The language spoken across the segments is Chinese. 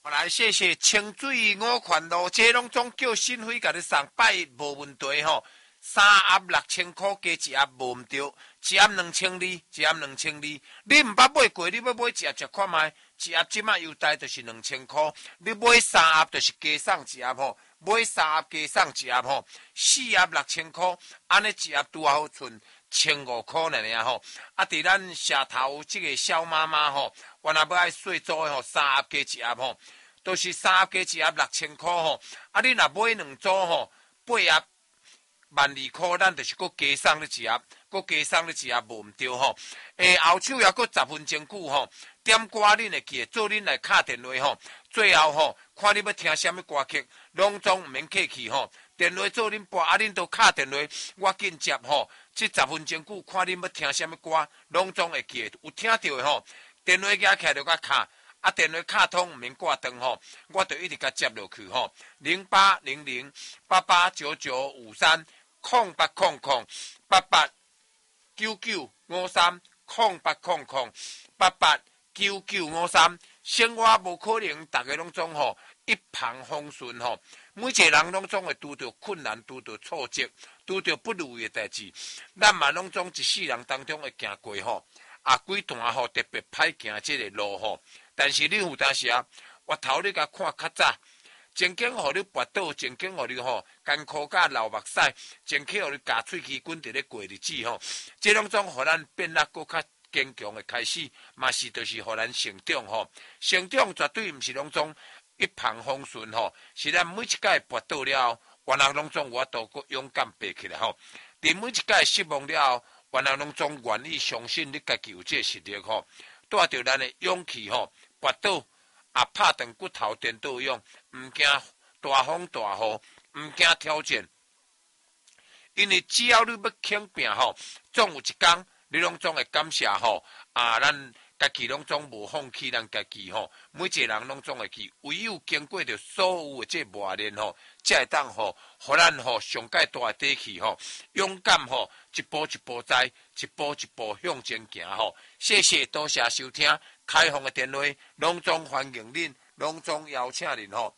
来，谢谢清水五环路，这拢总叫新辉甲你送，拜无问题吼。3盒6000块，加一盒无毋对，一盒2200，一盒2200。你毋捌买过，你要买一盒食看卖，一盒即卖优待就是2000块。你买3盒就是加送一盒吼，买3盒加送一盒吼，4盒6000块，安尼一盒拄好剩1500块尔吼。啊，伫咱社头即个小妈妈吼，原来要爱细组的吼，3盒加一盒吼，都是3盒加一盒6000块吼。啊，你若买2组吼，8盒。12块，咱就是搁加送你一盒，搁加送你一盒无毋对吼。后手也搁10分钟久吼，点歌恁会记，做恁来敲电话吼。最后吼，看你要听什么歌曲，拢总毋免客气吼。电话做恁拨，啊恁都敲电话，我紧接吼。这10分钟久，看恁要听什么歌，拢总会记。有听到的吼，电话举起来就甲敲。啊，电话卡通毋免挂断吼，我就一直甲接落去吼。0800889953。0800889953，0800889953，生活无可能，大家拢总吼一帆风顺吼。每一个人拢总会拄着困难，拄着挫折，拄着不如意的代志。咱嘛拢总一世人当中会行过吼，啊，几段吼特别歹行这个路吼。但是你有当时啊，我头你甲看较早。前景互你跋倒，前景互你吼艰苦甲流目屎，前景互你咬喙齿滚伫咧过日子吼，这拢种互咱变得搁较坚强的开始，嘛是就是互咱成长吼。成长绝对毋是拢种一帆风顺吼，是咱每一摆跋倒了后，原来拢种我都搁勇敢爬起来吼。伫每一摆失望了后，原来拢种愿意相信你家己有这个实力吼，带着咱的勇气吼，跋倒。啊，拍断骨头颠倒用，毋惊大风大雨，毋惊挑战，因为只要你要肯拼吼，总有一天你拢总会感谢吼。啊，咱家己拢总无放弃咱家己吼，每一个人拢总会去，唯有经过着所有的这磨练吼，才会当吼，互咱吼上界大的底气吼，勇敢吼，一步一步栽，一步一步向前行吼。谢谢，多谢收听。开放的电话，拢总欢迎恁，拢总邀请恁吼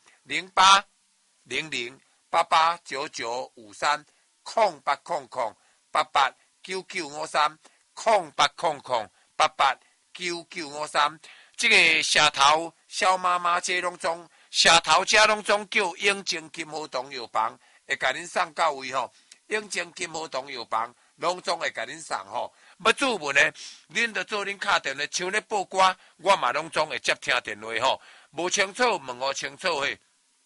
0800889953，0800889953，这个社头小妈妈这拢总，社头这拢总叫永靖金河东药房，会甲恁送到位吼。永靖金河东药房，拢总会甲恁送吼。要注文的，恁就做恁敲电话，像咧报歌，我嘛拢总会接听电话吼。无清楚问我清楚嘿。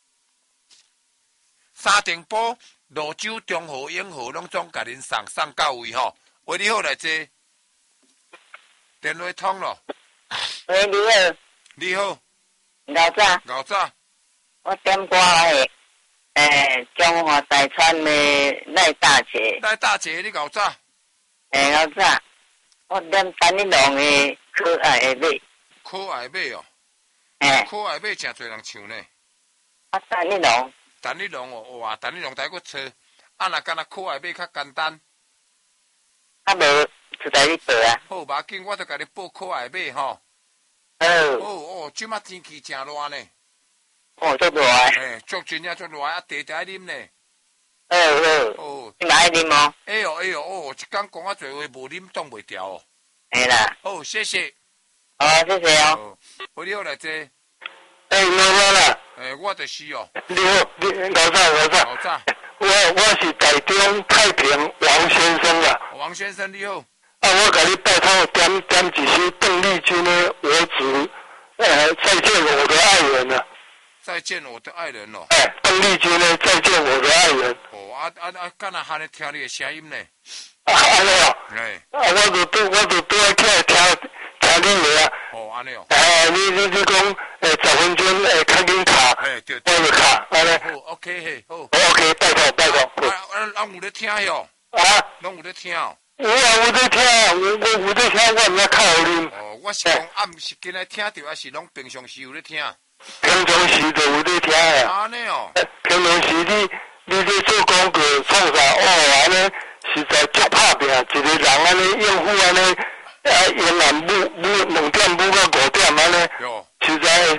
三重埔、泸州、中和、永和拢总甲恁送到位吼。喂，你好来坐，电话通咯。 喂，你好。 你好。 老早。 老早。 我点歌的，中华大川的赖大姐。 赖大姐，你老早。 老早。我点陈立农的可爱的马。 可爱马哦。可爱马真侪人唱呢。 啊，陈立农。 陈立农哦，哇，陈立农大个车，啊，若干那可爱马较简单。 啊，无就在你报啊。 好，无要紧，我就甲你报可爱马吼。哦，即马天气真热呢。 哦，足热诶。 足真正足热啊，茶在啉呢。 哦，你嘛爱啉哦？ 哎哟，一天讲啊侪话无啉挡袂掉哦。 嘿啦。 好，谢谢。 好，谢谢哦。 你好来坐。 老早啦。 我就是哦。 你好，老早。 老早。 我是台中太平王先生啦。 王先生你好。 啊，我甲你拜托点几首邓丽君的《我只再见我的爱人》啊。 再见我的爱人哦。 邓丽君呢？再见我的爱人。 哦，干那还能听你的声音呢？ 安尼哦。我就拄爱起来听你的啊。 哦，安尼哦。 你讲10分钟较紧卡，我就卡，安尼。 好 ，OK 嘿，好。 OK， 拜托。 啊，有咧听哟。 啊？ 拢有咧听哦。 有在听，我有在听，我毋知靠恁。 哦，我是讲暗时今日听着，还是拢平常时有咧听？ 平常时就有在听啊。 安尼哦。 平常时你在做广告创啥？安尼实在足拍拼，一个人安尼应付安尼，永远2点到5点安尼，实在无甲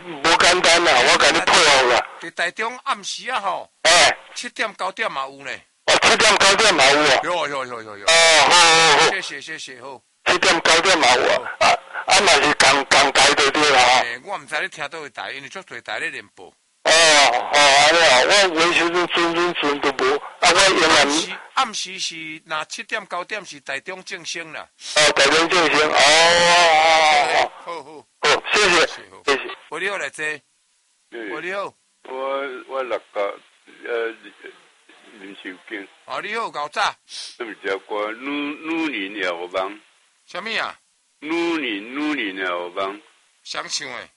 简单啦，我甲你配合啦。 伫台中暗时啊吼，7点9点嘛有呢。 7点9点嘛有啊。 有。 好。 谢谢好。 7点9点嘛有啊。嘛是港台就对啦。 我毋知你听倒位台，因为足侪台咧联播。 安尼啊，我维修准都无，我暗时是那7点9点是台中正声啦。 台中正声， 好， 谢谢。 我你好来坐，我你好。 我六甲林秀景。 你好，搞早。 什么叫歌？女人也有帮。 什么啊？ 女人也有帮。 想唱诶。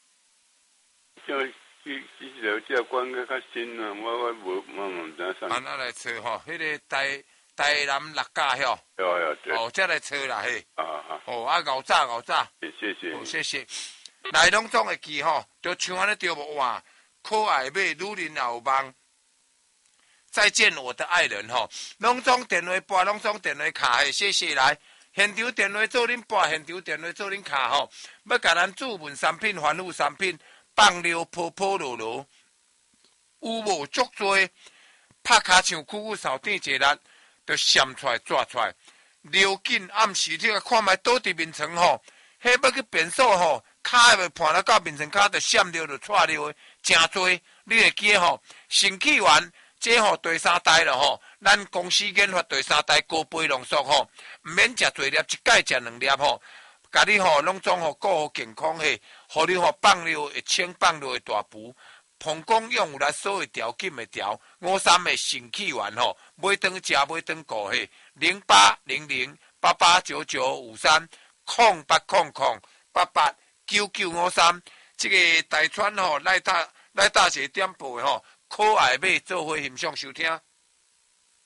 其实这关个较新啊，我唔知啥。 安那来找吼，迄个台南六甲吼。 对。 再来找啦嘿。熬早。谢谢。来拢总会记吼，就像安尼对无话，可爱美女人也有梦。再见我的爱人吼，拢总电话拨，拢总电话卡嘿，谢谢来。现场电话做恁拨，现场电话做恁卡吼，要甲咱注文产品、环护产品。放流坡落，有无足多？拍卡像久扫地一日，就闪出来抓出来。流紧暗时，你看卖倒伫面床吼，迄要去变数吼，卡还未盘到面床卡，就闪流就错流的，真多。你会记吼？新起源这吼第三代了吼，咱公司研发第三代高倍浓缩吼，毋免食侪粒，一盖食2粒吼。甲你吼拢总吼顾好健康嘿，互你吼放尿会清，放尿会大补，膀胱用有力所会调紧会调，53的肾气丸吼，买顿食买顿顾嘿，0800889953，0800889953，这个台川吼赖大姐点播的吼，可爱美做伙欣赏收听。